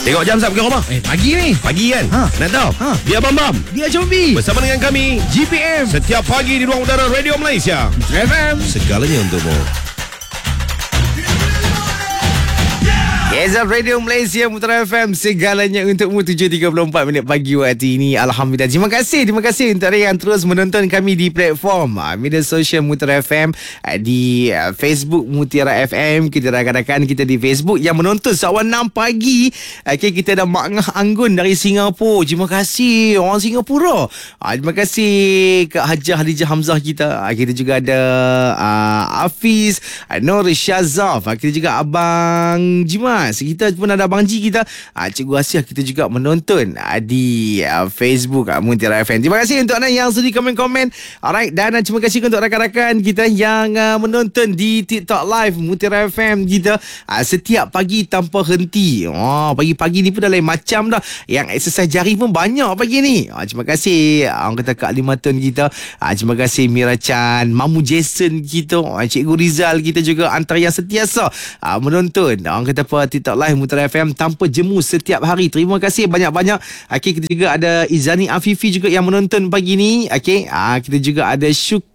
Tengok jam Sab ke rumah. Pagi ni. Pagi kan? Nak tahu? Dia Bam Dia Combi. bersama dengan kami GPM. setiap pagi di ruang udara Radio Malaysia. FM. Segalanya untukmu. Gezab Radio Malaysia Mutara FM, segalanya untukmu. 7.34 minit pagi waktu ini. Alhamdulillah. Terima kasih untuk anda yang terus menonton kami di platform media sosial Mutara FM, di Facebook Mutiara FM. Kita rakan-rakan kita di Facebook yang menonton sawal 6 pagi. Okay, kita ada Mak Ngah Anggun dari Singapura. Terima kasih orang Singapura. Terima kasih Kak Hajah Hadijah Hamzah kita. Kita juga ada Hafiz Nur Syazaf. Kita juga Abang Jimas. Kita pun ada Abang Ji kita. Cikgu Asia kita juga menonton di Facebook Mutiara FM. Terima kasih untuk anda yang sudi komen-komen. Alright, dan terima kasih untuk rakan-rakan kita yang menonton di TikTok Live Mutiara FM kita setiap pagi tanpa henti. Pagi-pagi ni pun dah lain macam dah. Yang exercise jari pun banyak pagi ni. Terima kasih orang kata Kak Limatun kita. Terima kasih Mira Chan, Mamu Jason kita, Cikgu Rizal kita juga antara yang sentiasa menonton orang kata apa TikTok Live Mutiara FM tanpa jemu setiap hari. Terima kasih banyak-banyak. Okay, kita juga ada Izani Afifi juga yang menonton pagi ni. Okay, kita juga ada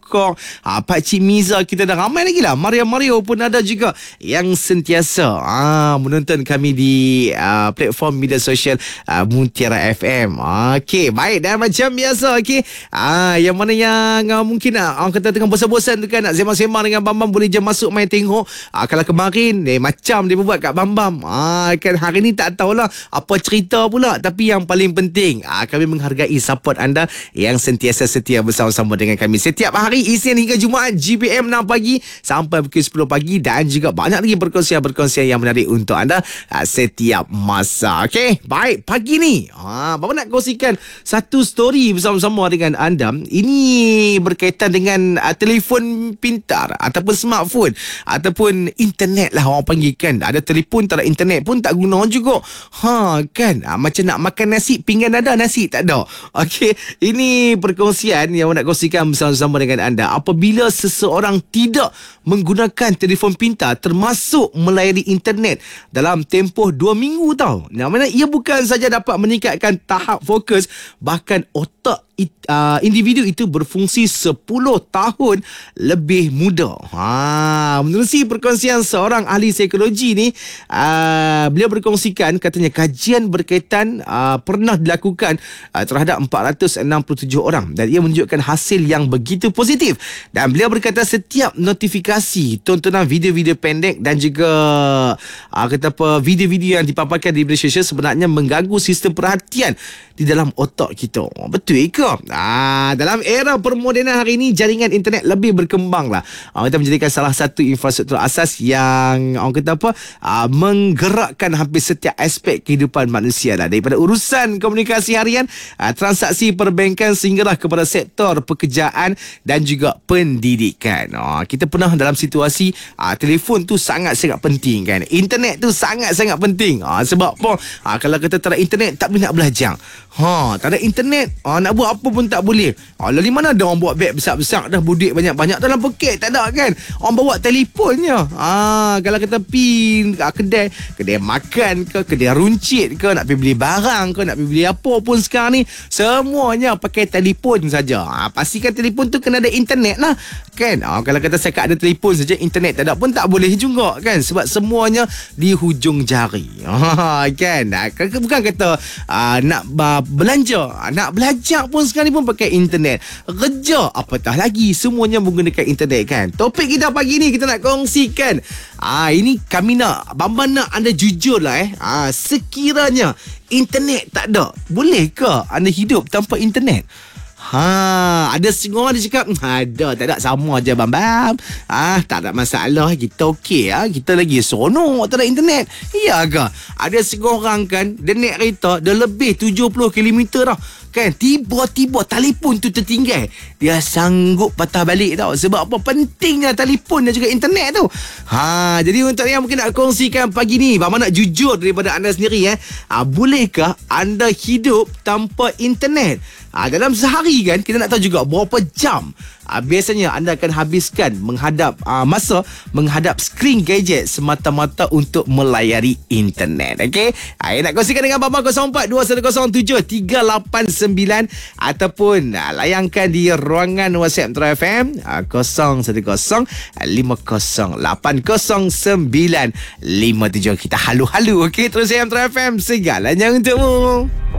Pakcik Miza, kita dah ramai lagi lah. Mario pun ada juga yang sentiasa menonton kami di platform media sosial Mutiara FM. Okey, baik. Dan macam biasa, okey, yang mana yang mungkin orang kata tengah bosan-bosan tu kan, nak sembang-sembang dengan Bam boleh je masuk main tengok. Kalau kemarin macam dia buat kat Bam kan, hari ni tak tahulah apa cerita pula. Tapi yang paling penting, kami menghargai support anda yang sentiasa setia bersama-sama dengan kami setiap hari Isnin hingga Jumaat, GPM 6 pagi sampai pukul 10 pagi. Dan juga banyak lagi perkongsian yang menarik untuk anda setiap masa. Okey, baik. Pagi ni Bapa nak kongsikan satu story bersama-sama dengan anda. Ini berkaitan dengan telefon pintar ataupun smartphone ataupun internet lah orang panggil kan. Ada telefon tak ada internet pun tak guna juga. Kan, macam nak makan nasi, pinggan ada, nasi tak ada. Okey, ini perkongsian yang nak kongsikan bersama-sama dengan anda. Apabila seseorang tidak menggunakan telefon pintar termasuk melayari internet dalam tempoh 2 minggu tau. Mana ia bukan saja dapat meningkatkan tahap fokus, bahkan otak individu itu berfungsi 10 tahun lebih muda. Menerusi perkongsian seorang ahli psikologi ni, beliau berkongsikan katanya kajian berkaitan pernah dilakukan terhadap 467 orang dan ia menunjukkan hasil yang begitu positif. Dan beliau berkata setiap notifikasi tontonan video-video pendek dan juga video-video yang dipaparkan di media sosial sebenarnya mengganggu sistem perhatian di dalam otak kita. Betul ke? Dalam era permodenan hari ini, jaringan internet lebih berkembang lah. Kita menjadikan salah satu infrastruktur asas yang menggerakkan hampir setiap aspek kehidupan manusia lah. Daripada urusan komunikasi harian, transaksi perbankan sehinggalah kepada sektor pekerjaan dan juga pendidikan. Kita pernah dalam situasi telefon tu sangat-sangat penting kan. Internet tu sangat-sangat penting. Sebab apa? Kalau kita tak ada internet, tak boleh nak belajar. Tak ada internet, nak buat apa pun tak boleh. Lalu mana ada orang buat beg besar-besar dah budik banyak-banyak dalam poket? Tak ada kan. Orang bawa telefonnya. Kalau kita pergi kedai makan ke, kedai runcit ke, nak pergi beli barang ke, nak pergi beli apa pun sekarang ni, semuanya pakai telefon saja. Pastikan telefon tu kena ada internet lah kan. Kalau kata saya ada telefon saja, internet tak ada pun tak boleh juga kan, sebab semuanya di hujung jari. Kan. Bukan kata nak belanja, nak belajar pun sekarang ni pun pakai internet. Kerja apatah lagi, semuanya menggunakan internet kan. Topik kita pagi ni kita nak kongsikan. Ini kami nak Bambang nak anda jujur lah sekiranya internet tak ada, boleh ke anda hidup tanpa internet? Ada setengah orang dia cakap tak ada, sama je Bam. Tak ada masalah, kita okey kita lagi seronok tak ada internet. Ya ke? Ada setengah orang kan, dia naik kereta dah lebih 70 km dah kan, tiba-tiba telefon tu tertinggal, dia sanggup patah balik tau. Sebab apa? Pentingnya telefon dan juga internet tu. Jadi untuk yang mungkin nak kongsikan pagi ni, Bang nak jujur daripada anda sendiri bolehkah anda hidup tanpa internet? Dalam sehari kan, kita nak tahu juga berapa jam biasanya anda akan habiskan masa menghadap skrin gadget semata-mata untuk melayari internet. Okey, nak kongsikan dengan Abang 0421107389 ataupun layangkan di ruangan WhatsApp Metro FM 0105080957. Kita halu-halu. Okey, terus Metro FM, segalanya untukmu.